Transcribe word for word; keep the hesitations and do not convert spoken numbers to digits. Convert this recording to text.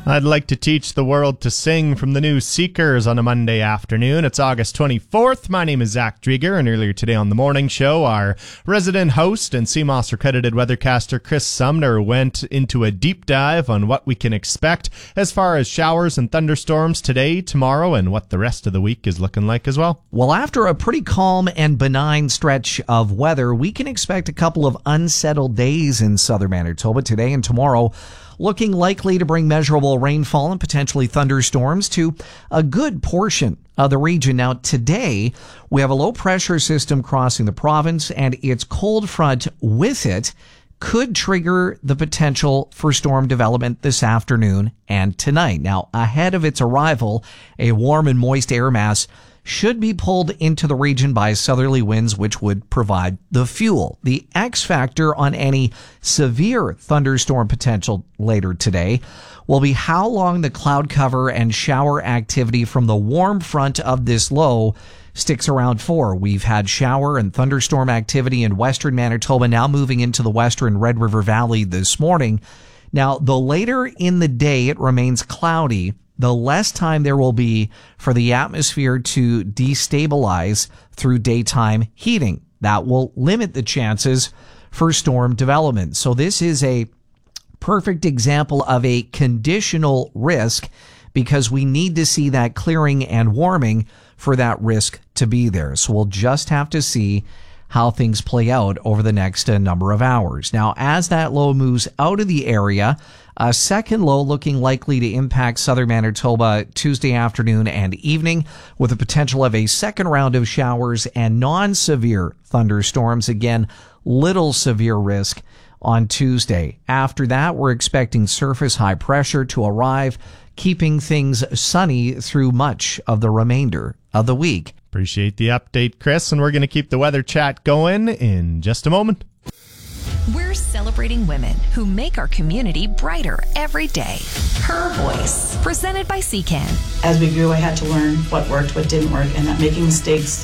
I'd like to teach the world to sing from the new Seekers on a Monday afternoon. It's August twenty-fourth. My name is Zach Drieger, and earlier today on the morning show, our resident host and C M O S accredited weathercaster Chris Sumner went into a deep dive on what we can expect as far as showers and thunderstorms today, tomorrow, and what the rest of the week is looking like as well. Well, after a pretty calm and benign stretch of weather, we can expect a couple of unsettled days in southern Manitoba today and tomorrow, looking likely to bring measurable rainfall and potentially thunderstorms to a good portion of the region. Now, today, we have a low-pressure system crossing the province, and its cold front with it could trigger the potential for storm development this afternoon and tonight. Now, ahead of its arrival, a warm and moist air mass should be pulled into the region by southerly winds, which would provide the fuel. The X factor on any severe thunderstorm potential later today will be how long the cloud cover and shower activity from the warm front of this low sticks around for. We've had shower and thunderstorm activity in western Manitoba, now moving into the western Red River Valley this morning. Now, the later in the day it remains cloudy, the less time there will be for the atmosphere to destabilize through daytime heating. That will limit the chances for storm development. So this is a perfect example of a conditional risk, because we need to see that clearing and warming for that risk to be there. So we'll just have to see how things play out over the next uh, number of hours. Now, as that low moves out of the area, a second low looking likely to impact southern Manitoba Tuesday afternoon and evening, with the potential of a second round of showers and non-severe thunderstorms. Again, little severe risk on Tuesday. After that, we're expecting surface high pressure to arrive, keeping things sunny through much of the remainder of the week. Appreciate the update, Chris, and we're going to keep the weather chat going in just a moment. We're celebrating women who make our community brighter every day. Her Voice, presented by C C A N. As we grew, I had to learn what worked, what didn't work, and that making mistakes